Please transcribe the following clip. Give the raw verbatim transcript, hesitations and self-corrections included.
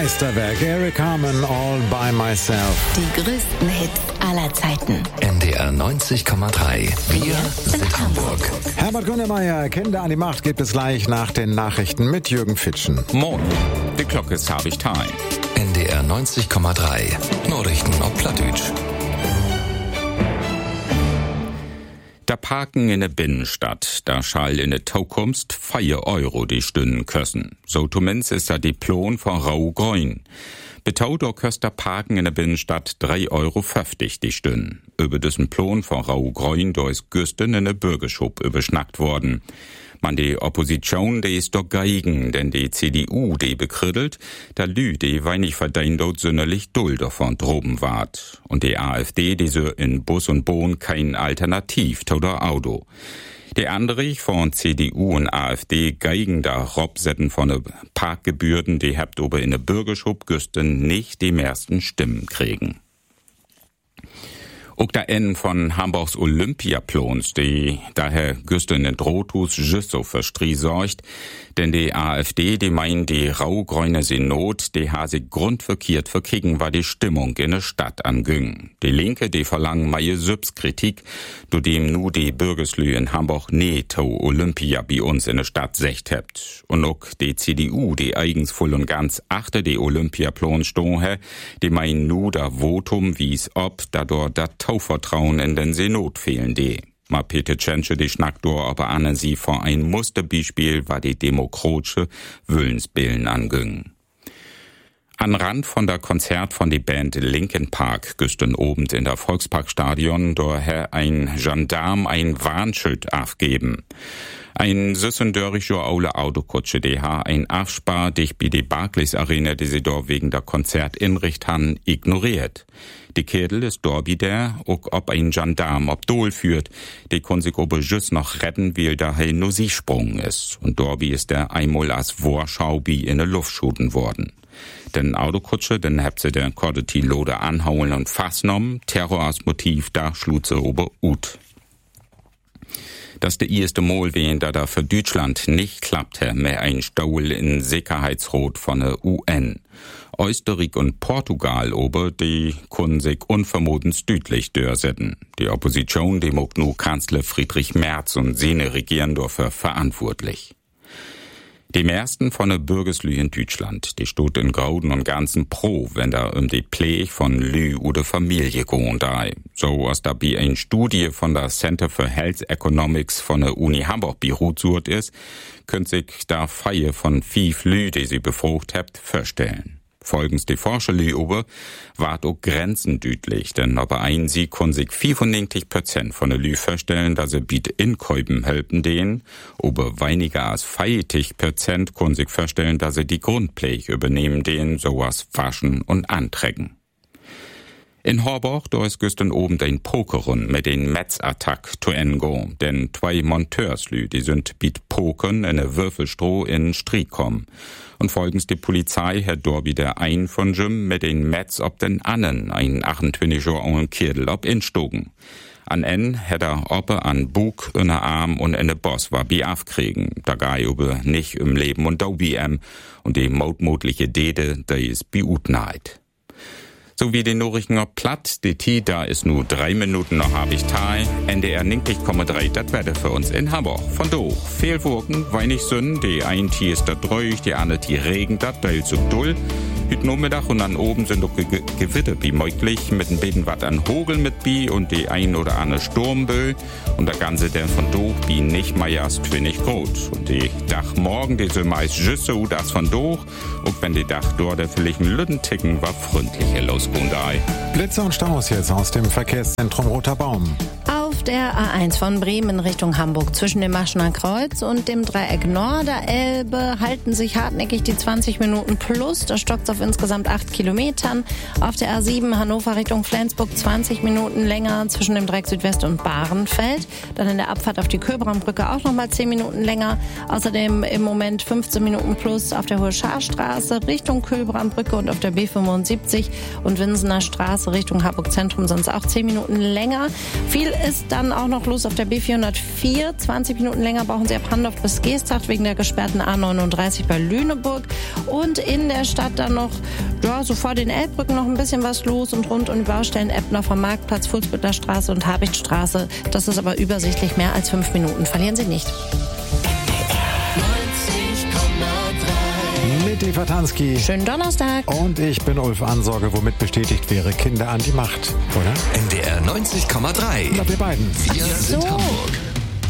Meisterwerk, Eric Carmen, All by Myself. Die größten Hits aller Zeiten. N D R neunzig Komma drei. Wir sind Hamburg. Herbert Grönemeyer, Kinder an die Macht gibt es gleich nach den Nachrichten mit Jürgen Fitschen. Moin, die Glocke ist habe ich Time. N D R neunzig Komma drei. Nachrichten auf Plattdeutsch. Da Parken in der Binnenstadt, da schall in der Zukunft vier Euro die Stunden kosten. So zumindest ist der Diplom von Rau-Grün. Betaut auch kostet Parken in der Binnenstadt drei Euro fünfzig die Stunden. Über diesen Plan von Rau-Grün, da ist gestern in der Bürgerschub überschnackt worden. Man die Opposition, die ist doch geigen, denn die C D U, die bekrittelt, da Lü, die wenig verdient dort sonderlich dull davon droben ward. Und die AfD, die so in Bus und Bahn kein Alternativ zu der Auto. Die andere von C D U und AfD geigen da Robsetten von den Parkgebühren, die habt aber in der Bürgerschub gestern nicht die meisten Stimmen kriegen. Auch der N von Hamburgs Olympiaplons, die daher gestern in Drotus just so verstrie sorgt, denn die AfD, die meint, die rau-grüne Synod, die ha sich grundverkehrt verkicken, war die Stimmung in der Stadt anging. Die Linke, die verlangen meine Subskritik, du dem nu die Bürgerslü in Hamburg nie to Olympia bei uns in der Stadt secht hebt. Und auch die C D U, die eigens voll und ganz achter die Olympiaplon stohe, die meinen nu da Votum wies ob, da dort dat Tauvertrauen in den Synod fehlen die. Ma Peter Tschentsche, die schnackt dort aber an sie vor ein Musterbeispiel, war die demokratische Willensbillen anging. An Rand von der Konzert von die Band Linkin Park gestern Abend in der Volksparkstadion, daher ein Gendarm ein Warnschild aufgeben. Ein süssendörischer aule Autokutsche, die ha ein Afspar dich bei die Barclays Arena, die sie dort wegen der Konzert inricht han, ignoriert. Die Kedel ist dort wieder, auch ob ein Gendarm ob Dol führt, die kann sich aber just noch retten, weil da halt nur sie sprungen ist. Und dort ist der einmal als Vorschau wie in der Luft schuten worden. Den Autokutsche, den habt sie der Kordetilode anhauen und fastnommen, Terror als Motiv, da schlug sie ober ut. Dass der erste Mal, wen da da für Deutschland nicht klappte, mehr ein Staul in Sicherheitsrat von der U N. Österreich und Portugal ober, die können sich unvermutens deutlich durchsetzen. Die Opposition, die mag nur Kanzler Friedrich Merz und seine Regieren dafür verantwortlich. Die meisten von der Bürgerslü in Deutschland, die steht in Grauden und Ganzen pro, wenn da um die Pflege von Lü oder Familie gehen da. So was da bei eine Studie von der Center for Health Economics von der Uni Hamburg beruht ist, könnt sich da Feier von fünf Lü, die sie befragt habt, vorstellen. Folgens die Forscherlü aber ward auch Grenzen deutlich, denn aber ein sie kann sich fünfundneunzig Prozent von der Lü vorstellen, dass sie biet Inkäuben helfen denen, aber weniger als fünfzig Prozent kann sich vorstellen, dass sie die Grundpflege übernehmen denen, sowas waschen und antrecken. In Horborg, da ist gestern oben ein Pokerrun mit den Metzattack to Engo, denn zwei Monteurslü, die sind bit Pokern in der Würfelstroh in Strieg kommen. Und folgens die Polizei hat dort wieder ein von Jim mit den Metz ob den annen, ein achtundzwanzigjähriger Kirdel ob instogen. An en hat er oppe an Bug, in der Arm und in der Boss war bi aufkriegen. Da gai über nicht im Leben und dau bi em und die mutmutliche Dede, da ist bi utneid. So wie die Nachrichten auf Platt, die T, da ist nur drei Minuten noch hab ich Teil. N D R neunzig Komma drei, das Wetter für uns in Hamburg. Von do, Fehlwurken, wenig Sünden, die ein Tier ist da dröch, die andere Tier regnet, da teil zu dull. Heute Nachmittag und dann oben sind doch Ge- Gewitter wie möglich, mit ein bisschen was an Hogel mit bi und die ein oder andere Sturmbö. Und der ganze der von do, bi nicht mal erst twinnig groß. Und die Dach morgen, die sind meist just so das von do. Und wenn die Dach dort der vielleicht ein Lütten ticken, war freundlicher Losgundei. Blitze und Staus jetzt aus dem Verkehrszentrum Roter Baum. Auf der A eins von Bremen Richtung Hamburg zwischen dem Maschener Kreuz und dem Dreieck Norderelbe halten sich hartnäckig die zwanzig Minuten plus. Da stockt auf insgesamt acht Kilometern. Auf der A sieben Hannover Richtung Flensburg zwanzig Minuten länger zwischen dem Dreieck Südwest und Bahrenfeld. Dann in der Abfahrt auf die Köberambrücke auch nochmal zehn Minuten länger. Außerdem im Moment fünfzehn Minuten plus auf der Hohe Scharstraße Richtung Köberambrücke und auf der B fünfundsiebzig und Winsener Straße Richtung Hamburg Zentrum sonst auch zehn Minuten länger. Viel ist dann auch noch los auf der B vierhundertvier. zwanzig Minuten länger brauchen Sie ab Handorf bis Geesthacht wegen der gesperrten A neununddreißig bei Lüneburg. Und in der Stadt dann noch, ja, so vor den Elbbrücken noch ein bisschen was los und rund um die Baustellen Eppner vom Marktplatz, Fuhlsbüttler Straße und Habichtstraße. Das ist aber übersichtlich, mehr als fünf Minuten. Verlieren Sie nicht. Mit Eva Tansky. Schönen Donnerstag. Und ich bin Ulf Ansorge, womit bestätigt wäre Kinder an die Macht, oder? N D R neunzig Komma drei. Na, wir beiden. Wir sind so. Hamburg.